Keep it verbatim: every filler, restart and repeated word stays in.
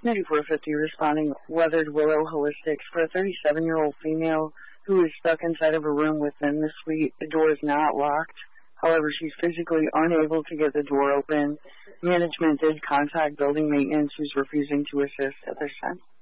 ninety-four fifty responding Weathered Willow Holistics for a thirty-seven-year-old female who is stuck inside of a room within the suite. The door is not locked. However, she's physically unable to get the door open. Management did contact building maintenance, who's refusing to assist at this time.